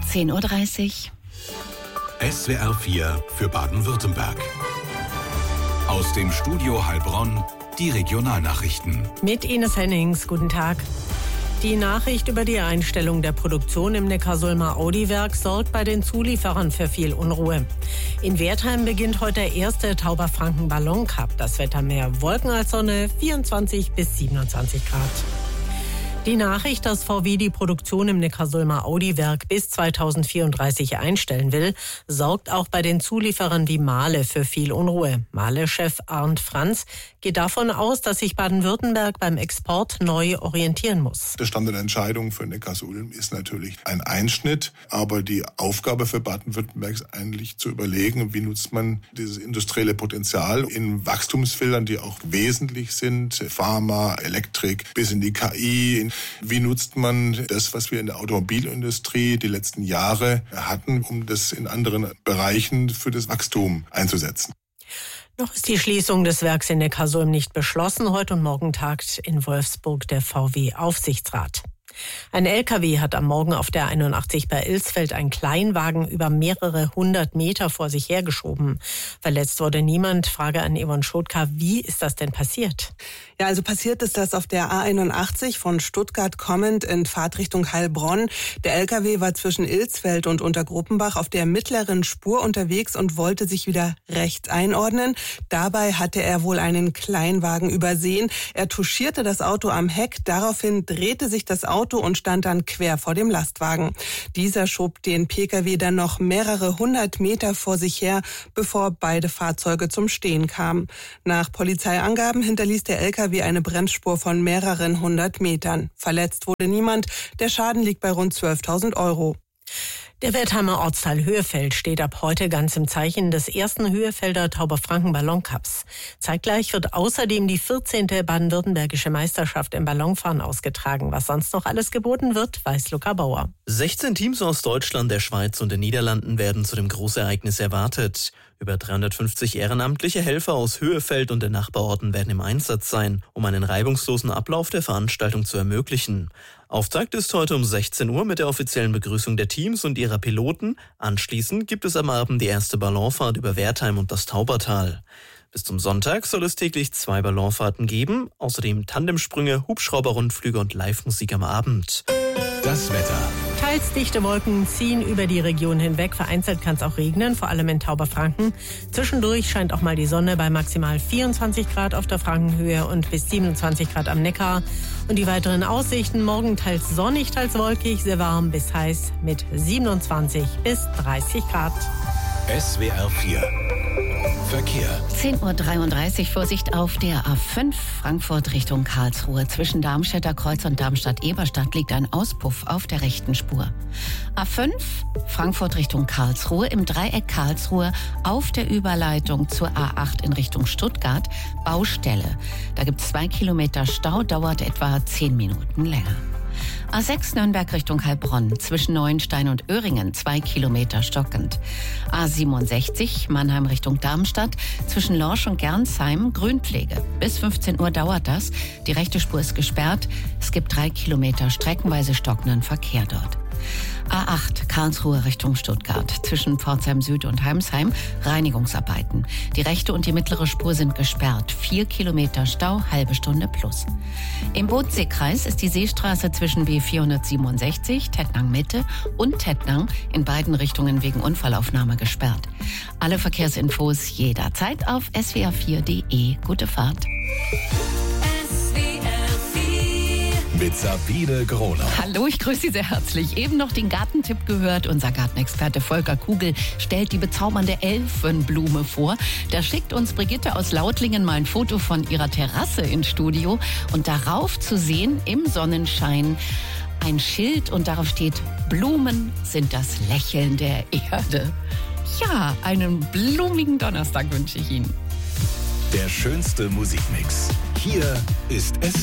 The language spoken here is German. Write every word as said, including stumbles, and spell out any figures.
zehn Uhr dreißig. S W R vier für Baden-Württemberg. Aus dem Studio Heilbronn die Regionalnachrichten. Mit Ines Hennings, guten Tag. Die Nachricht über die Einstellung der Produktion im Neckarsulmer Audi-Werk sorgt bei den Zulieferern für viel Unruhe. In Wertheim beginnt heute der erste Tauberfranken Ballon Cup. Das Wetter mehr Wolken als Sonne, vierundzwanzig bis siebenundzwanzig Grad. Die Nachricht, dass V W die Produktion im Neckarsulmer Audi-Werk bis zweitausendvierunddreißig einstellen will, sorgt auch bei den Zulieferern wie Mahle für viel Unruhe. Mahle-Chef Arndt Franz geht davon aus, dass sich Baden-Württemberg beim Export neu orientieren muss. Der Stand der Entscheidung für Neckarsulm ist natürlich ein Einschnitt, aber die Aufgabe für Baden-Württemberg ist eigentlich zu überlegen, wie nutzt man dieses industrielle Potenzial in Wachstumsfeldern, die auch wesentlich sind, Pharma, Elektrik, bis in die K I. Wie nutzt man das, was wir in der Automobilindustrie die letzten Jahre hatten, um das in anderen Bereichen für das Wachstum einzusetzen? Noch ist die Schließung des Werks in Neckarsulm nicht beschlossen. Heute und morgen tagt in Wolfsburg der V W-Aufsichtsrat. Ein L K W hat am Morgen auf der einundachtzig bei Ilsfeld einen Kleinwagen über mehrere hundert Meter vor sich hergeschoben. Verletzt wurde niemand. Frage an Yvonne Schotka, wie ist das denn passiert? Ja, also passiert ist das auf der A einundachtzig von Stuttgart kommend in Fahrtrichtung Heilbronn. Der L K W war zwischen Ilsfeld und Untergruppenbach auf der mittleren Spur unterwegs und wollte sich wieder rechts einordnen. Dabei hatte er wohl einen Kleinwagen übersehen. Er touchierte das Auto am Heck. Daraufhin drehte sich das Auto und stand dann quer vor dem Lastwagen. Dieser schob den Pkw dann noch mehrere hundert Meter vor sich her, bevor beide Fahrzeuge zum Stehen kamen. Nach Polizeiangaben hinterließ der L K W eine Bremsspur von mehreren hundert Metern. Verletzt wurde niemand. Der Schaden liegt bei rund zwölftausend Euro. Der Wertheimer Ortsteil Höhefeld steht ab heute ganz im Zeichen des ersten Höhefelder Tauberfranken Ballon Cups. Zeitgleich wird außerdem die vierzehnte baden-württembergische Meisterschaft im Ballonfahren ausgetragen. Was sonst noch alles geboten wird, weiß Luca Bauer. sechzehn Teams aus Deutschland, der Schweiz und den Niederlanden werden zu dem Großereignis erwartet. Über dreihundertfünfzig ehrenamtliche Helfer aus Höhefeld und den Nachbarorten werden im Einsatz sein, um einen reibungslosen Ablauf der Veranstaltung zu ermöglichen. Auftakt ist heute um sechzehn Uhr mit der offiziellen Begrüßung der Teams und ihrer Piloten. Anschließend gibt es am Abend die erste Ballonfahrt über Wertheim und das Taubertal. Bis zum Sonntag soll es täglich zwei Ballonfahrten geben, außerdem Tandemsprünge, Hubschrauberrundflüge und Live-Musik am Abend. Das Wetter. Teils dichte Wolken ziehen über die Region hinweg. Vereinzelt kann es auch regnen, vor allem in Tauberfranken. Zwischendurch scheint auch mal die Sonne bei maximal vierundzwanzig Grad auf der Frankenhöhe und bis siebenundzwanzig Grad am Neckar. Und die weiteren Aussichten: morgen teils sonnig, teils wolkig, sehr warm bis heiß mit siebenundzwanzig bis dreißig Grad. S W R vier Verkehr. zehn Uhr dreiunddreißig, Vorsicht auf der A fünf Frankfurt Richtung Karlsruhe. Zwischen Darmstädter Kreuz und Darmstadt-Eberstadt liegt ein Auspuff auf der rechten Spur. A fünf Frankfurt Richtung Karlsruhe im Dreieck Karlsruhe auf der Überleitung zur A acht in Richtung Stuttgart. Baustelle. Da gibt es zwei Kilometer Stau, dauert etwa zehn Minuten länger. A sechs Nürnberg Richtung Heilbronn, zwischen Neuenstein und Öhringen, zwei Kilometer stockend. A siebenundsechzig Mannheim Richtung Darmstadt, zwischen Lorsch und Gernsheim, Grünpflege. Bis fünfzehn Uhr dauert das. Die rechte Spur ist gesperrt. Es gibt drei Kilometer streckenweise stockenden Verkehr dort. A acht Karlsruhe Richtung Stuttgart, zwischen Pforzheim Süd und Heimsheim, Reinigungsarbeiten. Die rechte und die mittlere Spur sind gesperrt. Vier Kilometer Stau, halbe Stunde plus. Im Bodensee-Kreis ist die Seestraße zwischen B vierhundertsiebenundsechzig, Tettnang Mitte und Tettnang in beiden Richtungen wegen Unfallaufnahme gesperrt. Alle Verkehrsinfos jederzeit auf s w r vier punkt de. Gute Fahrt. Mit Sabine Grohner. Hallo, ich grüße Sie sehr herzlich. Eben noch den Gartentipp gehört. Unser Gartenexperte Volker Kugel stellt die bezaubernde Elfenblume vor. Da schickt uns Brigitte aus Lautlingen mal ein Foto von ihrer Terrasse ins Studio. Und darauf zu sehen, im Sonnenschein, ein Schild und darauf steht: Blumen sind das Lächeln der Erde. Ja, einen blumigen Donnerstag wünsche ich Ihnen. Der schönste Musikmix. Hier ist S